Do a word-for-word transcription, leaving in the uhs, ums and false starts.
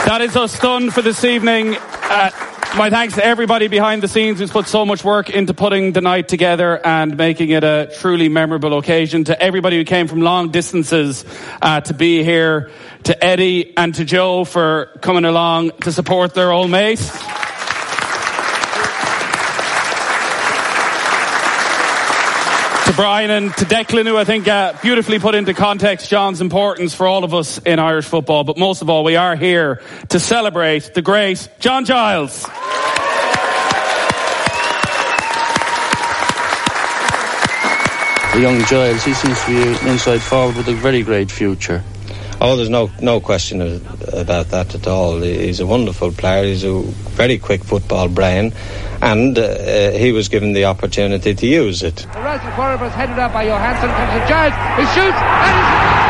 That is us done for this evening. Uh, my thanks to everybody behind the scenes who's put so much work into putting the night together and making it a truly memorable occasion. To everybody who came from long distances uh, to be here. To Eddie and to Joe for coming along to support their old mate. To Brian and to Declan, who I think uh, beautifully put into context John's importance for all of us in Irish football. But most of all, we are here to celebrate the great John Giles. The young Giles, he seems to be an inside forward with a very great future. Oh, there's no no question about that at all. He's a wonderful player. He's a very quick football brain, and uh, he was given the opportunity to use it. The rest of the corner was headed up by Johansson. Comes to Giles. He shoots and he's